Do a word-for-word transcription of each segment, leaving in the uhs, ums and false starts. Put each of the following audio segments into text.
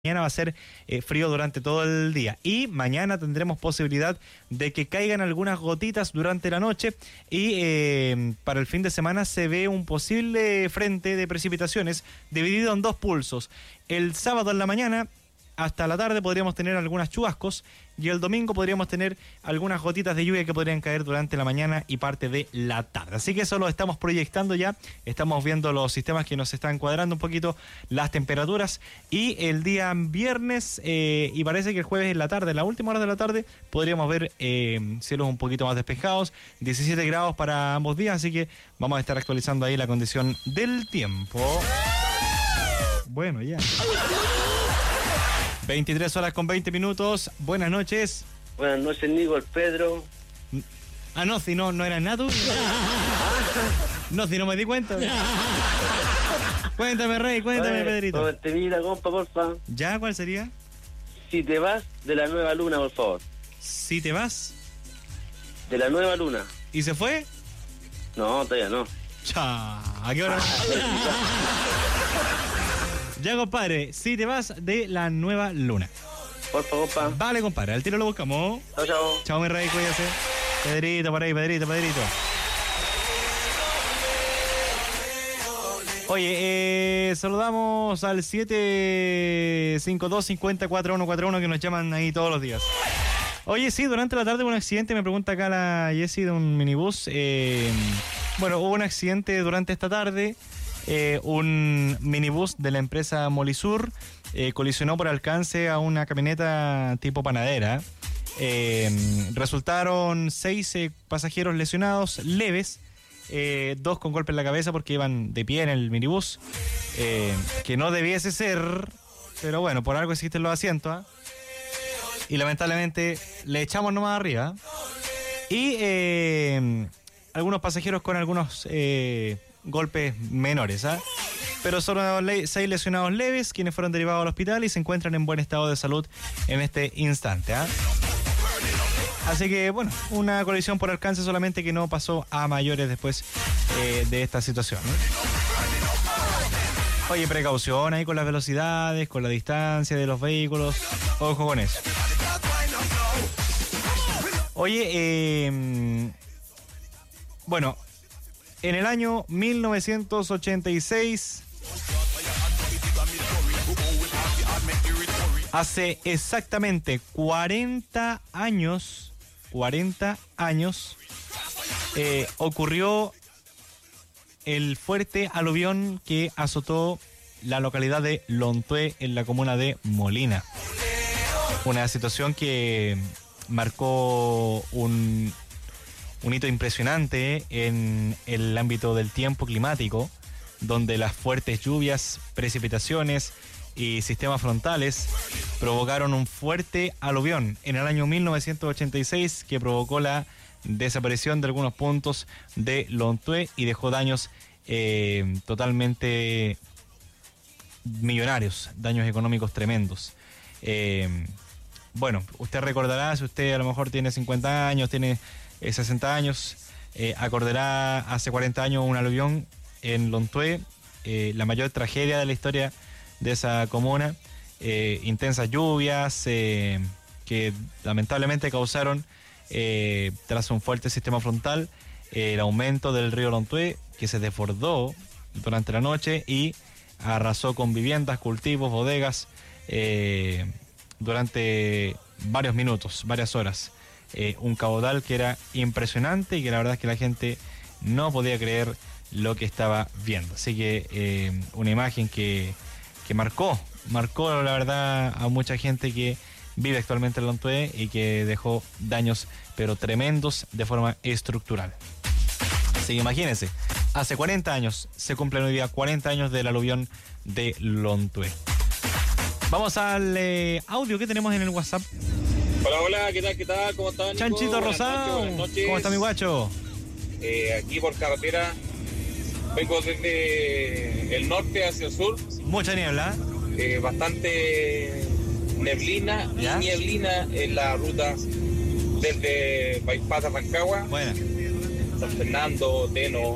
Mañana va a ser eh, frío durante todo el día y mañana tendremos posibilidad de que caigan algunas gotitas durante la noche y eh, para el fin de semana se ve un posible frente de precipitaciones dividido en dos pulsos. El sábado en la mañana hasta la tarde podríamos tener algunas chubascos y el domingo podríamos tener algunas gotitas de lluvia que podrían caer durante la mañana y parte de la tarde. Así que eso lo estamos proyectando ya, estamos viendo los sistemas que nos están cuadrando un poquito las temperaturas y el día viernes eh, y parece que el jueves en la tarde, en la última hora de la tarde, podríamos ver eh, cielos un poquito más despejados, diecisiete grados para ambos días, así que vamos a estar actualizando ahí la condición del tiempo. Bueno, ya. veintitrés horas con veinte minutos. Buenas noches. Buenas noches, Nico, el Pedro. Ah, no, si no, no era Natu. No, si no me di cuenta. Cuéntame, Rey, cuéntame, Oye, Pedrito. Por temita, compa, porfa. ¿Ya? ¿Cuál sería? Si te vas de la nueva luna, por favor. Si te vas. De la nueva luna. ¿Y se fue? No, todavía no. Cha, ¿a qué hora? Ya, compadre, si te vas de la nueva luna. Porfa, compa. Vale, compadre, al tiro lo buscamos. Chao, chao. Chao, mi Rey, cuídase. Pedrito, por ahí, Pedrito, Pedrito. Oye, eh, saludamos al siete cinco dos, cinco cuatro uno cuatro uno que nos llaman ahí todos los días. Oye, sí, durante la tarde hubo un accidente, me pregunta acá la Jessie de un minibús. Eh, bueno, hubo un accidente durante esta tarde. Eh, un minibús de la empresa Molisur eh, colisionó por alcance a una camioneta tipo panadera. Eh, resultaron seis eh, pasajeros lesionados leves, eh, dos con golpe en la cabeza porque iban de pie en el minibús, eh, que no debiese ser, pero bueno, por algo existen los asientos, ¿eh? Y lamentablemente le echamos nomás arriba. Y eh, algunos pasajeros con algunos eh, golpes menores, ¿ah? ¿eh? Pero son le- seis lesionados leves, quienes fueron derivados al hospital y se encuentran en buen estado de salud en este instante, ¿ah? ¿eh? Así que, bueno, una colisión por alcance solamente que no pasó a mayores después eh, de esta situación, ¿eh? Oye, precaución ahí con las velocidades, con la distancia de los vehículos. Ojo con eso. Oye, eh, bueno, en el año mil novecientos ochenta y seis, hace exactamente cuarenta años, cuarenta años, eh, ocurrió el fuerte aluvión que azotó la localidad de Lontué en la comuna de Molina. Una situación que marcó un, un hito impresionante en el ámbito del tiempo climático, donde las fuertes lluvias, precipitaciones y sistemas frontales provocaron un fuerte aluvión en el año mil novecientos ochenta y seis que provocó la desaparición de algunos puntos de Lontué y dejó daños eh, totalmente millonarios, daños económicos tremendos. Eh, bueno, usted recordará, si usted a lo mejor tiene cincuenta años, tiene eh, sesenta años, eh, acordará hace cuarenta años un aluvión en Lontué, eh, la mayor tragedia de la historia de esa comuna, eh, intensas lluvias eh, que lamentablemente causaron, eh, tras un fuerte sistema frontal, eh, el aumento del río Lontué, que se desbordó durante la noche y arrasó con viviendas, cultivos, bodegas, eh, durante varios minutos, varias horas. Eh, un caudal que era impresionante y que la verdad es que la gente no podía creer lo que estaba viendo. Así que eh, una imagen que, que marcó, marcó la verdad a mucha gente que vive actualmente en Lontué y que dejó daños pero tremendos de forma estructural. Así que imagínense, hace cuarenta años, se cumplen hoy día cuarenta años del aluvión de Lontué. Vamos al eh, audio que tenemos en el WhatsApp. Hola, hola, ¿qué tal? ¿Qué tal? ¿Cómo están? Chanchito Buenas Rosado, noches, buenas noches. ¿Cómo está mi guacho? Eh, aquí por carretera, vengo desde el norte hacia el sur, Mucha niebla. eh, bastante neblina ¿Ya? y nieblina en la ruta desde Bypass a Rancagua, Buena. San Fernando, Teno,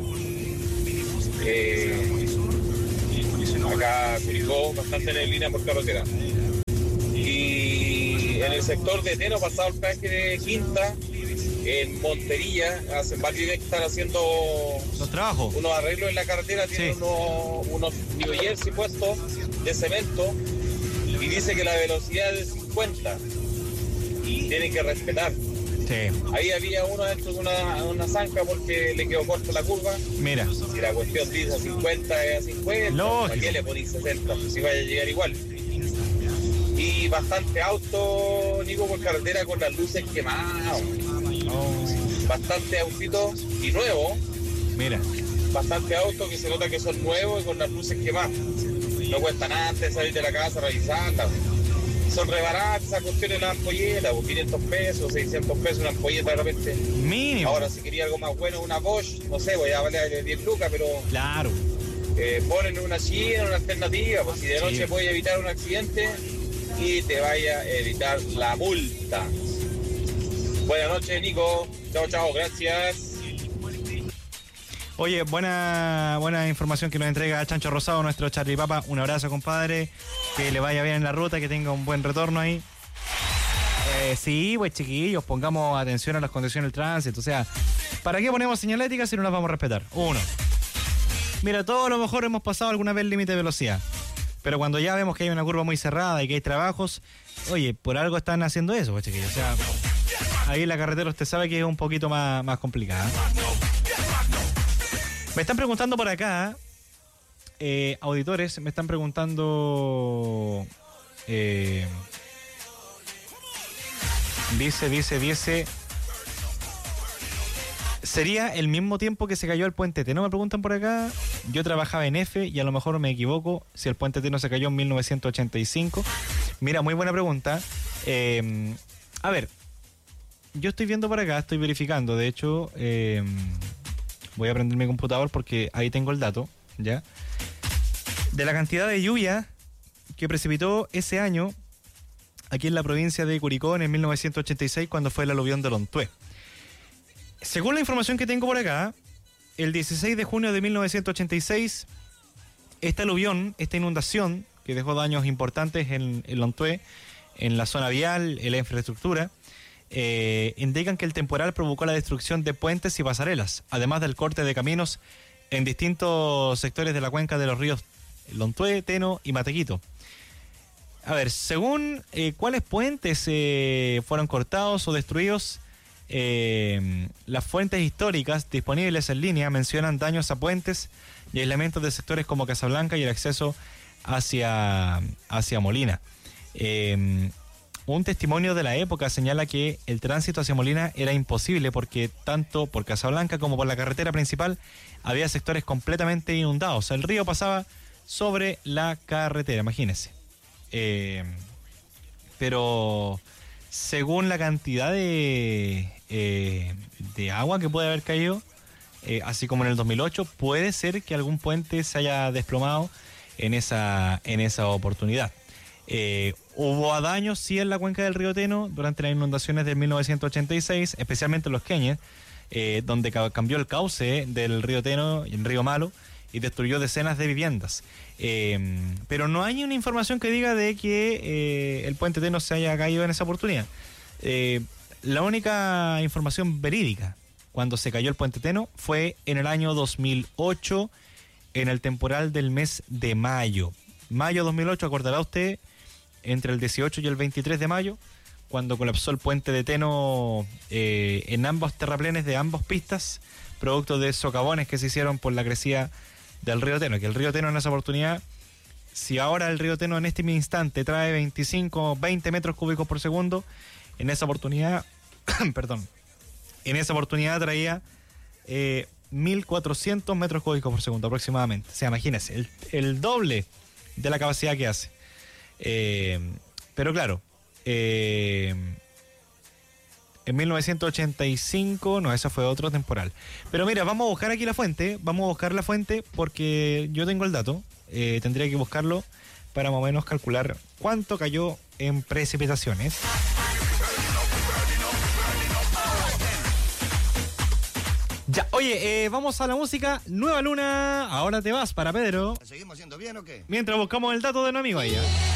eh, acá Curicó, bastante neblina por carretera. En el sector de Teno, pasado el peaje de Quinta, en Montería, hace varios días que están haciendo los trabajos, unos arreglos en la carretera, tienen sí. unos, unos New Jersey puestos de cemento y dice que la velocidad es de cincuenta y tienen que respetar. Sí. Ahí había uno dentro de una, una zanja porque le quedó corta la curva. Mira. Si la cuestión dice a cincuenta es a cincuenta, lógico. ¿Para qué le ponéis sesenta? Si vaya a llegar igual. Y bastante auto, Nico, por carretera con las luces quemadas. Oh. Bastante autitos y nuevos. Mira. Bastante autos que se nota que son nuevos y con las luces quemadas. No cuesta nada antes de salir de la casa a revisarlas. Son re baratas esas cuestiones, las ampolletas, quinientos pesos, seiscientos pesos una ampolleta de repente. Mínimo. Ahora, si quería algo más bueno, una Bosch, no sé, voy a valer diez lucas, pero... Claro. Eh, ponen una China, una alternativa, pues si de noche sí. Puedes evitar un accidente y te vaya a evitar la multa. Buenas noches, Nico. Chao, chao, gracias. Oye, buena buena información que nos entrega Chancho Rosado, nuestro Charlie Papa. Un abrazo, compadre. Que le vaya bien en la ruta, que tenga un buen retorno ahí. Eh, sí, pues chiquillos, pongamos atención a las condiciones del tránsito. O sea, ¿para qué ponemos señalética si no las vamos a respetar? Uno. Mira, todos a lo mejor hemos pasado alguna vez el límite de velocidad. Pero cuando ya vemos que hay una curva muy cerrada y que hay trabajos, oye, por algo están haciendo eso, pues chiquillos. O sea, ahí la carretera usted sabe que es un poquito más, más complicada. Me están preguntando por acá, eh, auditores, me están preguntando, eh, dice, dice, dice, ¿sería el mismo tiempo que se cayó el puente Teno? Me preguntan por acá. Yo trabajaba en F y a lo mejor me equivoco si el puente Teno se cayó en mil novecientos ochenta y cinco. Mira, muy buena pregunta. Eh, a ver, yo estoy viendo por acá, estoy verificando, de hecho... Eh, voy a prender mi computador porque ahí tengo el dato, ¿ya? De la cantidad de lluvia que precipitó ese año aquí en la provincia de Curicó en mil novecientos ochenta y seis cuando fue el aluvión de Lontué. Según la información que tengo por acá, el dieciséis de junio de mil novecientos ochenta y seis, esta aluvión, esta inundación que dejó daños importantes en, en Lontué, en la zona vial, en la infraestructura, Eh, indican que el temporal provocó la destrucción de puentes y pasarelas, además del corte de caminos en distintos sectores de la cuenca de los ríos Lontué, Teno y Matequito. A ver, según eh, cuáles puentes eh, fueron cortados o destruidos, eh, las fuentes históricas disponibles en línea mencionan daños a puentes y aislamientos de sectores como Casablanca y el acceso hacia, hacia Molina. Eh, Un testimonio de la época señala que el tránsito hacia Molina era imposible porque tanto por Casablanca como por la carretera principal había sectores completamente inundados. O sea, el río pasaba sobre la carretera, imagínense. Eh, pero según la cantidad de, eh, de agua que puede haber caído, eh, así como en el dos mil ocho, puede ser que algún puente se haya desplomado en esa, en esa oportunidad. Eh, hubo daños sí en la cuenca del río Teno durante las inundaciones de mil novecientos ochenta y seis, especialmente en Los Queñes, eh, donde ca- cambió el cauce del río Teno, el río Malo, y destruyó decenas de viviendas. Eh, pero no hay una información que diga de que eh, el puente Teno se haya caído en esa oportunidad. Eh, la única información verídica cuando se cayó el puente Teno fue en el año dos mil ocho, en el temporal del mes de mayo. Mayo dos mil ocho, acordará usted, entre el dieciocho y el veintitrés de mayo, cuando colapsó el puente de Teno eh, en ambos terraplenes de ambas pistas, producto de socavones que se hicieron por la crecida del río Teno. Que el río Teno en esa oportunidad, si ahora el río Teno en este instante trae veinticinco, veinte metros cúbicos por segundo, en esa oportunidad, perdón, en esa oportunidad traía eh, mil cuatrocientos metros cúbicos por segundo aproximadamente. O sea, imagínense, el, el doble de la capacidad que hace. Eh, pero claro, eh, en mil novecientos ochenta y cinco, no, eso fue otro temporal. Pero mira, vamos a buscar aquí la fuente, vamos a buscar la fuente porque yo tengo el dato, eh, tendría que buscarlo para más o menos calcular cuánto cayó en precipitaciones. Ya, oye, eh, vamos a la música. Nueva Luna, ahora te vas para Pedro. ¿La seguimos haciendo bien o qué? Mientras buscamos el dato de un amigo ahí, ¿eh?